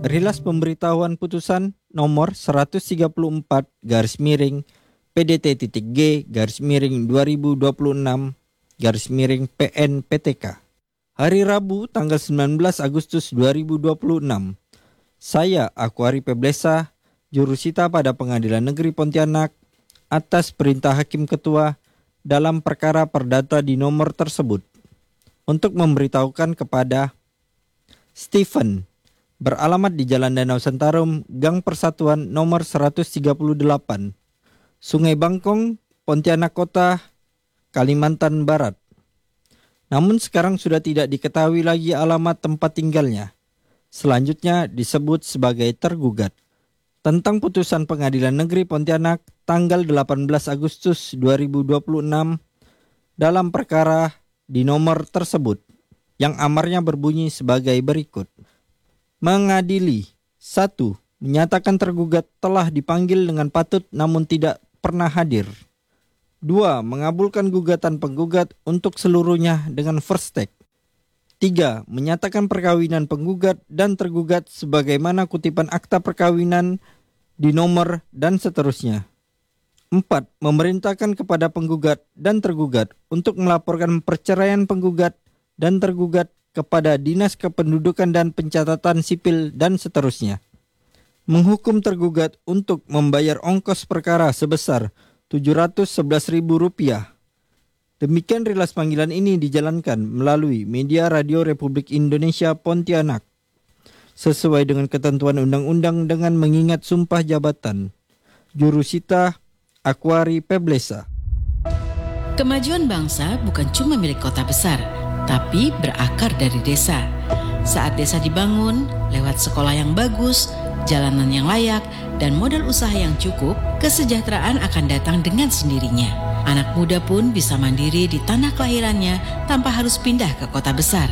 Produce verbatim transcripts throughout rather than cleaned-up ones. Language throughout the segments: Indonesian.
Rilas pemberitahuan putusan nomor seratus tiga puluh empat garis miring P D T.G garis miring dua ribu dua puluh enam garis miring P N P T K. Hari Rabu tanggal sembilan belas Agustus dua ribu dua puluh enam. Saya Aquari Peblesa, jurusita pada Pengadilan Negeri Pontianak atas perintah Hakim Ketua dalam perkara perdata di nomor tersebut untuk memberitahukan kepada Stephen beralamat di Jalan Danau Sentarum, Gang Persatuan nomor seratus tiga puluh delapan, Sungai Bangkong, Pontianak Kota, Kalimantan Barat. Namun sekarang sudah tidak diketahui lagi alamat tempat tinggalnya. Selanjutnya disebut sebagai tergugat. Tentang putusan Pengadilan Negeri Pontianak tanggal delapan belas Agustus dua ribu dua puluh enam dalam perkara di nomor tersebut yang amarnya berbunyi sebagai berikut. Mengadili. Satu. Menyatakan tergugat telah dipanggil dengan patut namun tidak pernah hadir. Dua. Mengabulkan gugatan penggugat untuk seluruhnya dengan first take. Tiga. Menyatakan perkawinan penggugat dan tergugat sebagaimana kutipan akta perkawinan di nomor dan seterusnya. Empat. Memerintahkan kepada penggugat dan tergugat untuk melaporkan perceraian penggugat dan tergugat kepada Dinas Kependudukan dan Pencatatan Sipil dan seterusnya. Menghukum tergugat untuk membayar ongkos perkara sebesar tujuh ratus sebelas ribu rupiah. Demikian rilas panggilan ini dijalankan melalui media Radio Republik Indonesia Pontianak sesuai dengan ketentuan undang-undang dengan mengingat sumpah jabatan. Jurusita Aquari Peblesa. Kemajuan bangsa bukan cuma milik kota besar, tapi berakar dari desa. Saat desa dibangun, lewat sekolah yang bagus, jalanan yang layak, dan modal usaha yang cukup, kesejahteraan akan datang dengan sendirinya. Anak muda pun bisa mandiri di tanah kelahirannya tanpa harus pindah ke kota besar.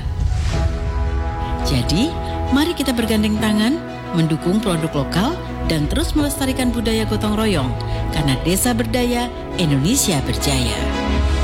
Jadi, mari kita bergandeng tangan, mendukung produk lokal, dan terus melestarikan budaya gotong royong. Karena desa berdaya, Indonesia berjaya.